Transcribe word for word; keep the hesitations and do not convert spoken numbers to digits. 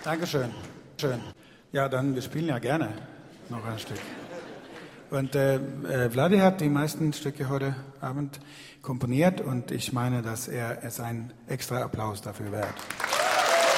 Dankeschön. Schön. Ja, dann, wir spielen ja gerne noch ein Stück. Und äh, äh, Vladi hat die meisten Stücke heute Abend komponiert und ich meine, dass er es einen extra Applaus dafür wert.